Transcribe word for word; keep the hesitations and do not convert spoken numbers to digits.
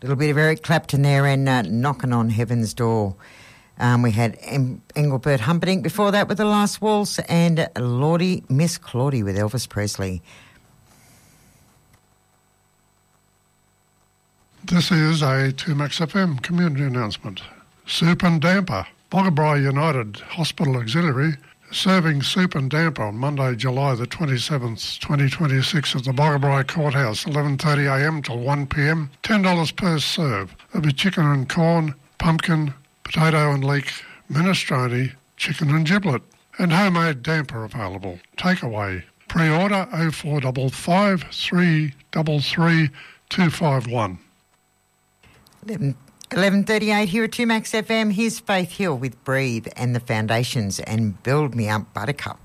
little bit of Eric Clapton there and uh, Knocking on Heaven's Door. Um, we had em- Engelbert Humperdinck before that with The Last Waltz, and Lordy, Miss Claudie with Elvis Presley. This is a two Max F M community announcement. Soup and Damper. Bogabri United Hospital Auxiliary serving soup and damper on Monday, July the twenty-seventh, twenty twenty-six at the Bogabri Courthouse, eleven thirty a m till one p m, ten dollars per serve. There'll be chicken and corn, pumpkin, potato and leek, minestrone, chicken and giblet, and homemade damper available. Takeaway. Pre-order oh four five five, three three three, two five one. eleven thirty-eight here at two Max F M. Here's Faith Hill with Breathe and the Foundations and Build Me Up Buttercup.